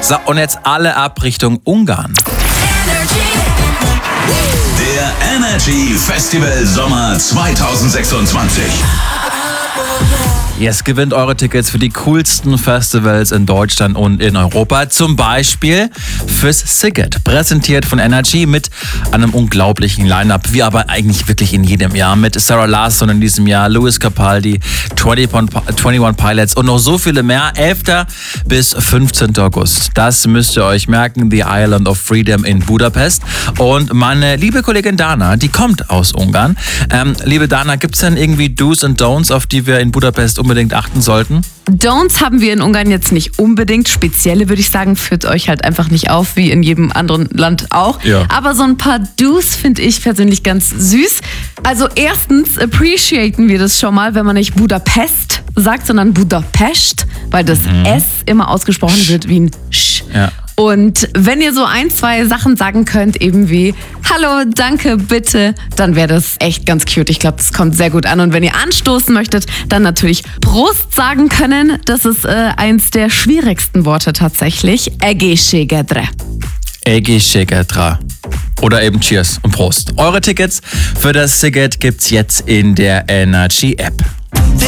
So, und jetzt alle ab Richtung Ungarn. Der Energy Festival Sommer 2026. Yes, gewinnt eure Tickets für die coolsten Festivals in Deutschland und in Europa. Zum Beispiel fürs Sziget. Präsentiert von Energy mit einem unglaublichen Line-Up. Wie aber eigentlich wirklich in jedem Jahr. Mit Sarah Larsson in diesem Jahr, Lewis Capaldi, 21 Pilots und noch so viele mehr. 11. bis 15. August. Das müsst ihr euch merken. The Island of Freedom in Budapest. Und meine liebe Kollegin Dana, die kommt aus Ungarn. Liebe Dana, gibt es denn irgendwie Do's und Don'ts, auf die wir in Budapest unbedingt achten sollten? Don'ts haben wir in Ungarn jetzt nicht unbedingt. Spezielle, würde ich sagen, führt euch halt einfach nicht auf, wie in jedem anderen Land auch. Ja. Aber so ein paar Do's finde ich persönlich ganz süß. Also erstens appreciaten wir das schon mal, wenn man nicht Budapest sagt, sondern Budapest, weil das S immer ausgesprochen wird wie ein Sch. Ja. Und wenn ihr so 1, 2 Sachen sagen könnt, eben wie Hallo, danke, bitte, dann wäre das echt ganz cute. Ich glaube, das kommt sehr gut an. Und wenn ihr anstoßen möchtet, dann natürlich Prost sagen können. Das ist eins der schwierigsten Worte tatsächlich. Egészségedre. Egészségedre. Oder eben Cheers und Prost. Eure Tickets für das Sziget gibt's jetzt in der Energy App.